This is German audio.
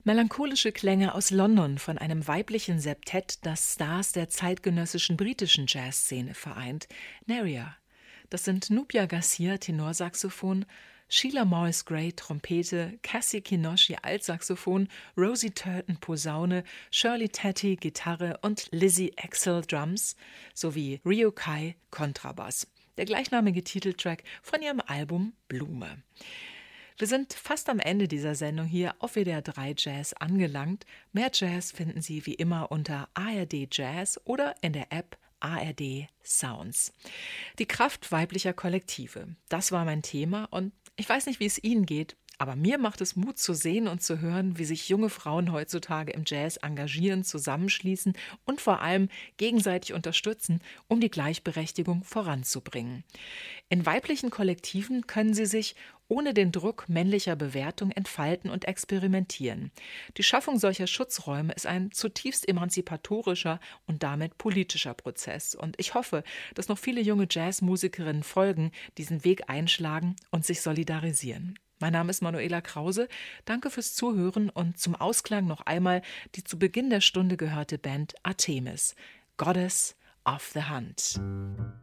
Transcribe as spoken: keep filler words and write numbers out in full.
Melancholische Klänge aus London von einem weiblichen Septett, das Stars der zeitgenössischen britischen Jazzszene vereint, Neria. Das sind Nubia Garcia, Tenorsaxophon, Sheila Morris Gray, Trompete, Cassie Kinoshi, Altsaxophon, Rosie Turton, Posaune, Shirley Tatty, Gitarre und Lizzie Axel, Drums, sowie Ryo Kai, Kontrabass. Der gleichnamige Titeltrack von ihrem Album Blume. Wir sind fast am Ende dieser Sendung hier auf W D R drei Jazz angelangt. Mehr Jazz finden Sie wie immer unter A R D Jazz oder in der App A R D Sounds. Die Kraft weiblicher Kollektive, das war mein Thema und ich weiß nicht, wie es Ihnen geht, aber mir macht es Mut zu sehen und zu hören, wie sich junge Frauen heutzutage im Jazz engagieren, zusammenschließen und vor allem gegenseitig unterstützen, um die Gleichberechtigung voranzubringen. In weiblichen Kollektiven können sie sich ohne den Druck männlicher Bewertung entfalten und experimentieren. Die Schaffung solcher Schutzräume ist ein zutiefst emanzipatorischer und damit politischer Prozess. Und ich hoffe, dass noch viele junge Jazzmusikerinnen folgen, diesen Weg einschlagen und sich solidarisieren. Mein Name ist Manuela Krause. Danke fürs Zuhören und zum Ausklang noch einmal die zu Beginn der Stunde gehörte Band Artemis, Goddess of the Hunt.